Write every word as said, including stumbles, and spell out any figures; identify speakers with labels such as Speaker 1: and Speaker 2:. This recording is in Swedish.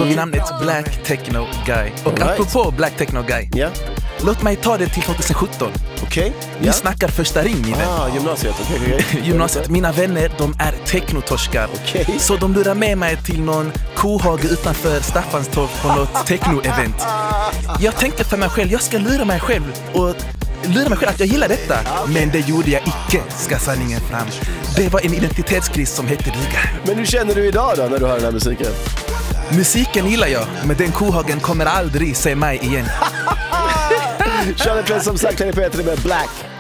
Speaker 1: vid namnet Black Techno Guy. Och
Speaker 2: All right.
Speaker 1: apropå Black Techno Guy,
Speaker 2: Ja.
Speaker 1: låt mig ta det till tjugosjutton.
Speaker 2: Okej.
Speaker 1: Vi
Speaker 2: Ja.
Speaker 1: snackar första ring, min vän.
Speaker 2: Ah, gymnasiet. Okej, okej.
Speaker 1: Gymnasiet, mina vänner, de är technotorskar.
Speaker 2: Okej.
Speaker 1: Så de lurar med mig till någon kohage utanför Staffanstorp på något techno-event. Jag tänkte för mig själv, jag ska lura mig själv och lura mig själv att jag gillar detta. Men det gjorde jag icke, ska sanningen fram. Det var en identitetskris som hette duga.
Speaker 2: Men hur känner du idag då när du hör den här musiken?
Speaker 1: Musiken gillar jag, men den kohagen kommer aldrig se mig igen.
Speaker 2: Charlie Play som sagt, här är Peter med Black